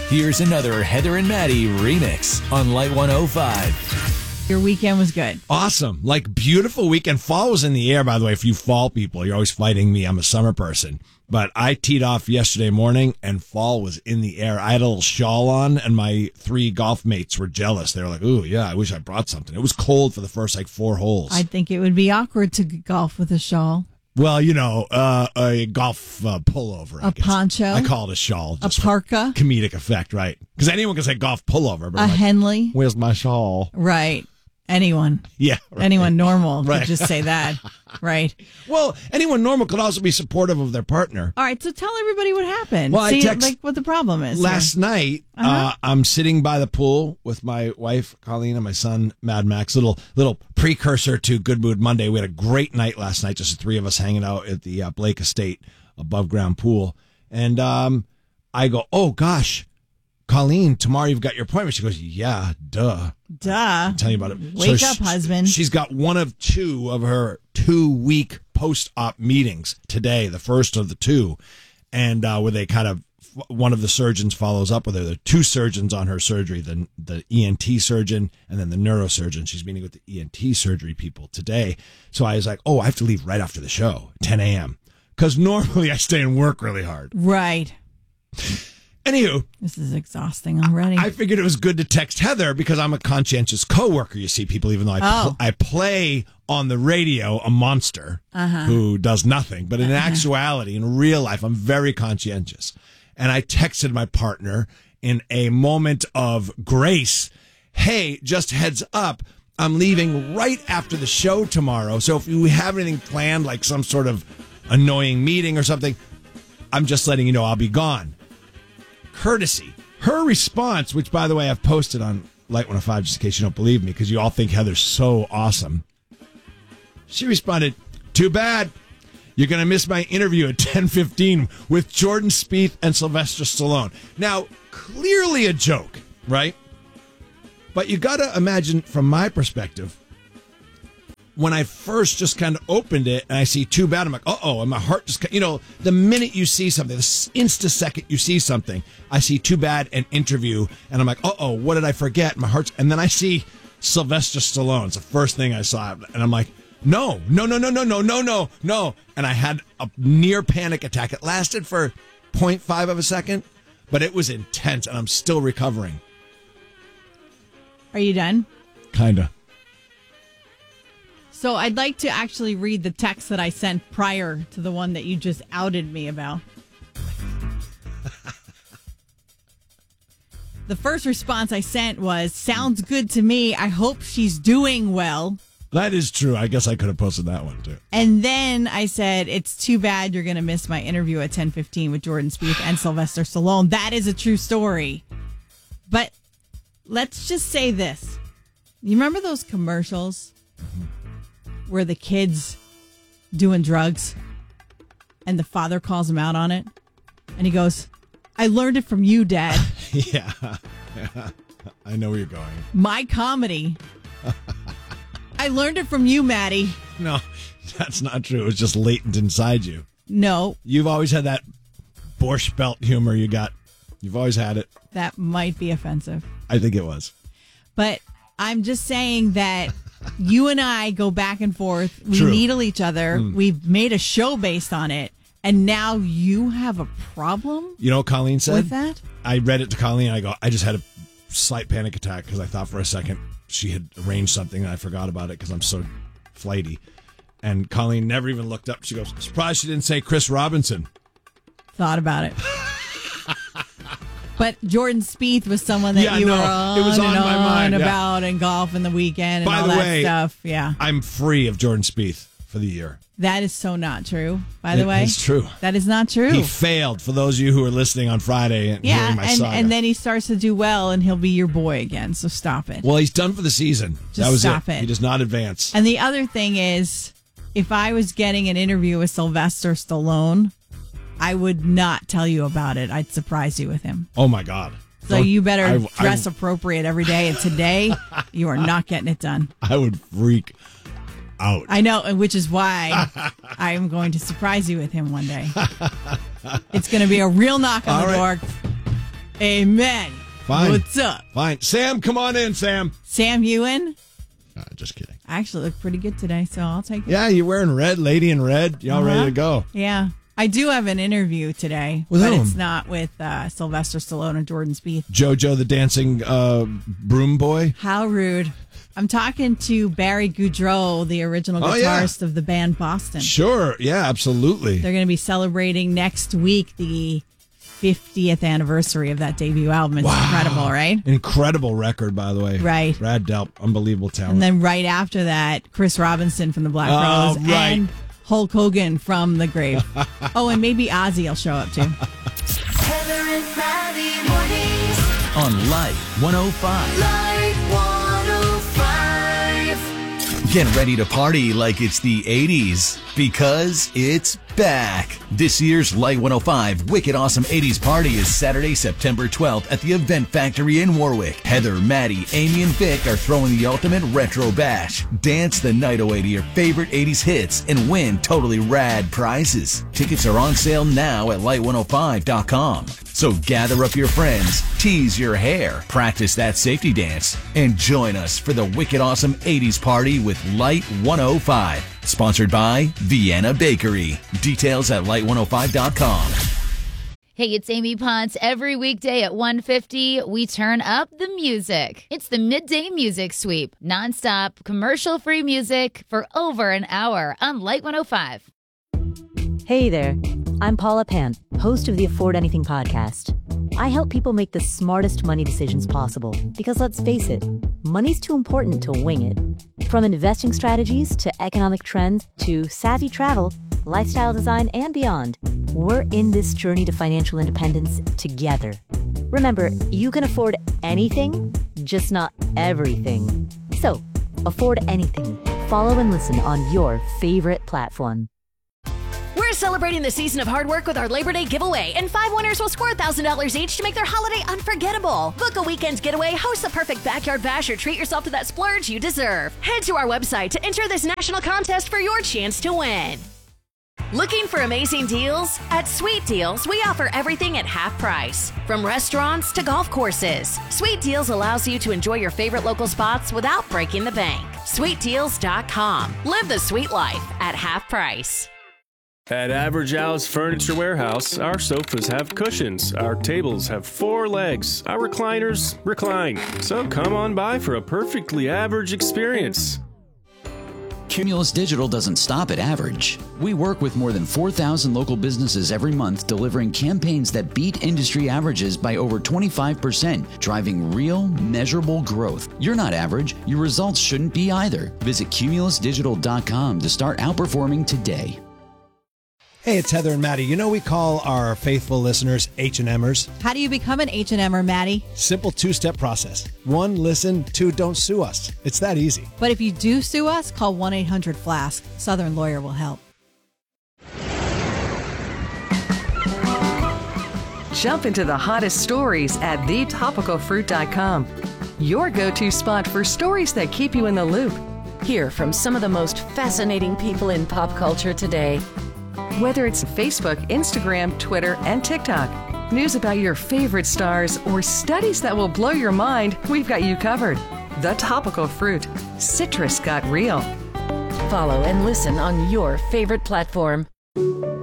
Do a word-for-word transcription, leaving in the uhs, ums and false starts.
Here's another Heather and Maddie remix on Light one oh five. Your weekend was good. Awesome. Like, beautiful weekend. Fall was in the air, by the way. For you fall people, you're always fighting me. I'm a summer person. But I teed off yesterday morning, and fall was in the air. I had a little shawl on, and my three golf mates were jealous. They were like, ooh, yeah, I wish I brought something. It was cold for the first, like, four holes. I think it would be awkward to golf with a shawl. Well, you know, uh, a golf uh, pullover. I a guess. poncho. I call it a shawl. A parka. Comedic effect, right? Because anyone can say golf pullover. But a I'm like, Henley. Where's my shawl? Right. Anyone. Yeah. Right. Anyone normal right. could just say that. Right. Well, anyone normal could also be supportive of their partner. All right. So tell everybody what happened. Well, See, I text like what the problem is. Last here. night, uh-huh. uh, I'm sitting by the pool with my wife, Colleen, and my son, Mad Max. Little little precursor to Good Mood Monday. We had a great night last night, just the three of us hanging out at the uh, Blake Estate above ground pool. And um, I go, oh, gosh, Colleen, tomorrow you've got your appointment. She goes, yeah, duh. Duh. I'll tell you about it. Wake so up, she, husband. She's got one of two of her two-week post-op meetings today, the first of the two, and uh, where they kind of, one of the surgeons follows up with her. There are two surgeons on her surgery, the, the E N T surgeon and then the neurosurgeon. She's meeting with the E N T surgery people today. So I was like, oh, I have to leave right after the show, ten a.m., because normally I stay and work really hard. Right. Anywho, this is exhausting already. I figured it was good to text Heather because I'm a conscientious coworker. You see, people, even though I oh. pl- I play on the radio a monster uh-huh. who does nothing, but in uh-huh. actuality, in real life, I'm very conscientious. And I texted my partner in a moment of grace, "Hey, just heads up, I'm leaving right after the show tomorrow. So if you have anything planned, like some sort of annoying meeting or something, I'm just letting you know I'll be gone." Courtesy. Her response, which, by the way, I've posted on Light one oh five just in case you don't believe me, because you all think Heather's so awesome. She responded, "Too bad. You're going to miss my interview at ten fifteen with Jordan Spieth and Sylvester Stallone." Now, clearly a joke, right? But you got to imagine, from my perspective, when I first just kind of opened it and I see "too bad," I'm like, uh-oh, and my heart just, you know, the minute you see something, the insta-second you see something, I see "too bad" and interview, and I'm like, uh-oh, what did I forget? My heart's, and then I see Sylvester Stallone. It's the first thing I saw, and I'm like, no, no, no, no, no, no, no, no, no. And I had a near panic attack. It lasted for zero point five of a second, but it was intense, and I'm still recovering. Are you done? Kinda. So I'd like to actually read the text that I sent prior to the one that you just outed me about. The first response I sent was, "Sounds good to me. I hope she's doing well." That is true. I guess I could have posted that one, too. And then I said, "It's too bad you're going to miss my interview at ten fifteen with Jordan Spieth and Sylvester Stallone." That is a true story. But let's just say this. You remember those commercials? Mm-hmm. Where the kid's doing drugs and the father calls him out on it. And he goes, "I learned it from you, Dad." yeah. yeah. I know where you're going. My comedy. "I learned it from you, Maddie." No, that's not true. It's just latent inside you. No. You've always had that Borscht Belt humor you got. You've always had it. That might be offensive. I think it was. But I'm just saying that you and I go back and forth. We True. needle each other. Mm. We've made a show based on it. And now you have a problem? You know what Colleen said? With that? I read it to Colleen and I go, I just had a slight panic attack because I thought for a second she had arranged something and I forgot about it because I'm so flighty. And Colleen never even looked up. She goes, "Surprised she didn't say Chris Robinson." Thought about it. But Jordan Spieth was someone that yeah, you no, were on, it was on and my on mind, yeah. about and golf in the weekend and By all the that way, stuff. Yeah. I'm free of Jordan Spieth for the year. That is so not true, by the it, way. It's true. That is not true. He failed, for those of you who are listening on Friday and yeah, hearing my and, saga. and then he starts to do well and he'll be your boy again, so stop it. Well, he's done for the season. Just that was stop it. it. He does not advance. And the other thing is, if I was getting an interview with Sylvester Stallone, I would not tell you about it. I'd surprise you with him. Oh, my God. So Don't, you better I, dress I, appropriate every day. And today, you are not getting it done. I would freak out. I know, and which is why I am going to surprise you with him one day. It's going to be a real knock on All the right. door. Amen. Fine. What's up? Fine. Sam, come on in, Sam. Sam Ewan? Uh, just kidding. I actually look pretty good today, so I'll take it. Yeah, you're wearing red, lady in red. Y'all Uh-huh. ready to go? Yeah. I do have an interview today, With but whom? it's not with uh, Sylvester Stallone and Jordan Spieth. JoJo the dancing uh, broom boy. How rude. I'm talking to Barry Goudreau, the original Oh, yeah. guitarist of the band Boston. Sure. Yeah, absolutely. They're going to be celebrating next week the fiftieth anniversary of that debut album. It's Wow. incredible, right? Incredible record, by the way. Right. Brad Delp, unbelievable talent. And then right after that, Chris Robinson from the Black Oh, Crowes right. and Hulk Hogan from The Grave. Oh, and maybe Ozzy will show up too. Heather and Maddie mornings. On Light one oh five. Light one oh five. Get ready to party like it's the eighties because it's back. This year's Light one oh five Wicked Awesome eighties Party is Saturday, September twelfth at the Event Factory in Warwick. Heather, Maddie, Amy, and Vic are throwing the ultimate retro bash. Dance the night away to your favorite eighties hits and win totally rad prizes. Tickets are on sale now at light one oh five dot com. So gather up your friends, tease your hair, practice that safety dance, and join us for the Wicked Awesome eighties Party with Light one oh five. Sponsored by Vienna Bakery. Details at light one oh five dot com. Hey, it's Amy Ponce. Every weekday at one fifty, we turn up the music. It's the Midday Music Sweep. Nonstop, commercial-free music for over an hour on Light one oh five. Hey there, I'm Paula Pant, host of the Afford Anything podcast. I help people make the smartest money decisions possible because let's face it, money's too important to wing it. From investing strategies to economic trends to savvy travel, lifestyle design, and beyond, we're in this journey to financial independence together. Remember, you can afford anything, just not everything. So, afford anything. Follow and listen on your favorite platform. We're celebrating the season of hard work with our Labor Day giveaway, and five winners will score one thousand dollars each to make their holiday unforgettable. Book a weekend getaway, host the perfect backyard bash, or treat yourself to that splurge you deserve. Head to our website to enter this national contest for your chance to win. Looking for amazing deals? At Sweet Deals, we offer everything at half price. From restaurants to golf courses, Sweet Deals allows you to enjoy your favorite local spots without breaking the bank. sweet deals dot com. Live the sweet life at half price. At Average House Furniture Warehouse, our sofas have cushions, our tables have four legs, our recliners recline. So come on by for a perfectly average experience. Cumulus Digital doesn't stop at average. We work with more than four thousand local businesses every month, delivering campaigns that beat industry averages by over twenty-five percent, driving real, measurable growth. You're not average. Your results shouldn't be either. Visit cumulus digital dot com to start outperforming today. Hey, it's Heather and Maddie. You know we call our faithful listeners H and Mers? How do you become an H and M-er, Maddie? Simple two-step process. One, listen. Two, don't sue us. It's that easy. But if you do sue us, call one eight hundred flask. Southern Lawyer will help. Jump into the hottest stories at the topical fruit dot com. Your go-to spot for stories that keep you in the loop. Hear from some of the most fascinating people in pop culture today. Whether it's Facebook, Instagram, Twitter, and TikTok, news about your favorite stars, or studies that will blow your mind, we've got you covered. The Topical Fruit. Citrus got real. Follow and listen on your favorite platform.